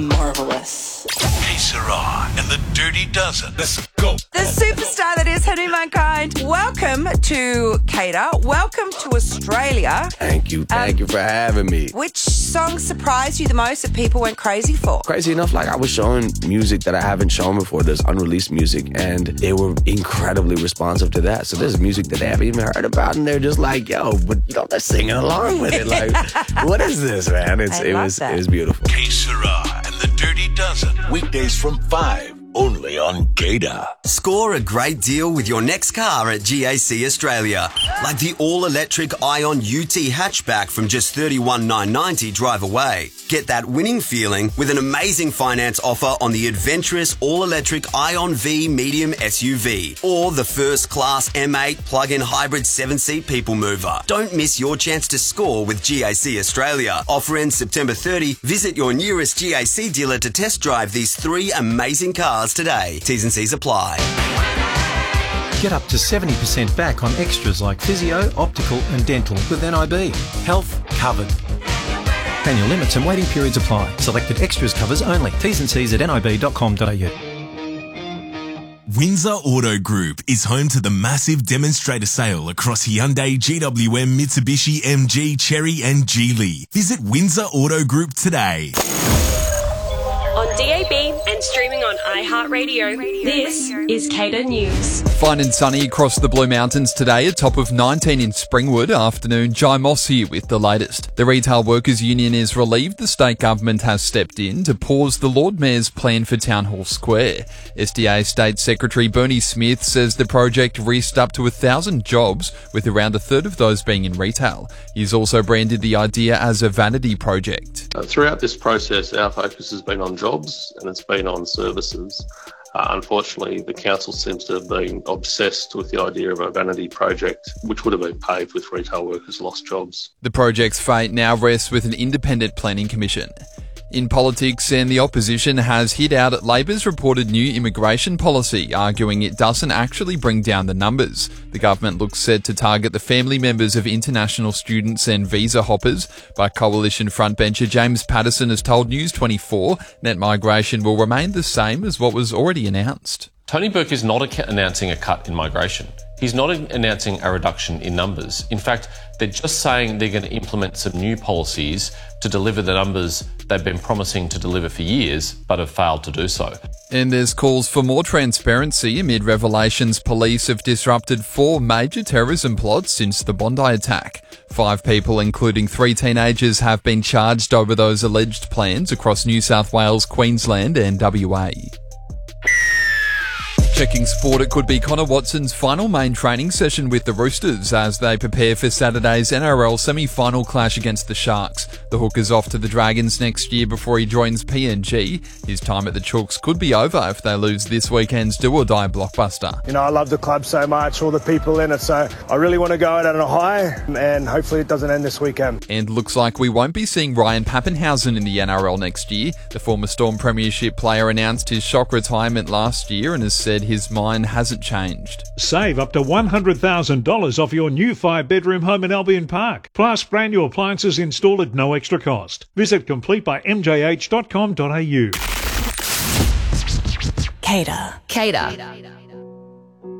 Marvelous. Hey, Sarah and the Dirty Dozen. Let's go. The superstar that is Henry Mankind. Welcome to Cater. Welcome to Australia. Thank you for having me. Which song surprised you the most that people went crazy for? Crazy enough, I was showing music that I haven't shown before. There's unreleased music, and they were incredibly responsive to that. So there's music that they haven't even heard about, and they're just like, yo, but they're singing along with it. What is this, man? It was beautiful. Hey, Sarah and the Dirty Dozen. Weekdays from 5. Only on Gator. Score a great deal with your next car at GAC Australia. Like the all-electric Ion UT hatchback from just $31,990 drive away. Get that winning feeling with an amazing finance offer on the adventurous all-electric Ion V medium SUV. Or the first-class M8 plug-in hybrid 7-seat people mover. Don't miss your chance to score with GAC Australia. Offer ends September 30. Visit your nearest GAC dealer to test drive these 3 amazing cars today. T's and C's apply. Get up to 70% back on extras like physio, optical and dental with NIB. Health covered. Annual limits and waiting periods apply. Selected extras covers only. T's and C's at nib.com.au. Windsor Auto Group is home to the massive demonstrator sale across Hyundai, GWM, Mitsubishi, MG, Chery and Geely. Visit Windsor Auto Group today. On DAB and streaming on iHeartRadio, this is Cater News. Fine and sunny across the Blue Mountains today, a top of 19 in Springwood. Afternoon, Jai Moss here with the latest. The Retail Workers Union is relieved the state government has stepped in to pause the Lord Mayor's plan for Town Hall Square. SDA State Secretary Bernie Smith says the project risked up to 1,000 jobs, with around a third of those being in retail. He's also branded the idea as a vanity project. Throughout this process, our focus has been on jobs and it's been on services. Unfortunately, the council seems to have been obsessed with the idea of a vanity project, which would have been paved with retail workers' lost jobs. The project's fate now rests with an independent planning commission. In politics, and the opposition has hit out at Labor's reported new immigration policy, arguing it doesn't actually bring down the numbers. The government looks set to target the family members of international students and visa hoppers, but Coalition frontbencher James Patterson has told News 24 net migration will remain the same as what was already announced. Tony Burke is not announcing a cut in migration. He's not announcing a reduction in numbers. In fact, they're just saying they're going to implement some new policies to deliver the numbers they've been promising to deliver for years, but have failed to do so. And there's calls for more transparency amid revelations police have disrupted 4 major terrorism plots since the Bondi attack. 5 people, including 3 teenagers, have been charged over those alleged plans across New South Wales, Queensland and WA. Checking sport, it could be Connor Watson's final main training session with the Roosters as they prepare for Saturday's NRL semi-final clash against the Sharks. The hooker's off to the Dragons next year before he joins PNG. His time at the Chooks could be over if they lose this weekend's do-or-die blockbuster. I love the club so much, all the people in it, so I really want to go out on a high and hopefully it doesn't end this weekend. And looks like we won't be seeing Ryan Pappenhausen in the NRL next year. The former Storm Premiership player announced his shock retirement last year and has said his mind hasn't changed. Save up to $100,000 off your new 5-bedroom home in Albion Park. Plus, brand new appliances installed at no extra cost. Visit completebymjh.com.au. Cater. Cater.